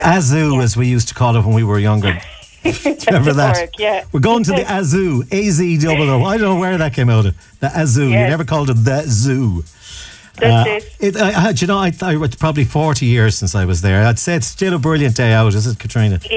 Azoo, as we used to call it when we were younger. Do you remember that? Work, yeah. We're going to the Azoo, A-Z-O-O. I don't know where that came out of. The Azoo. Yes. You never called it the zoo. That's it. Do you know, it's probably 40 years since I was there. I'd say it's still a brilliant day out, is it, Katrina?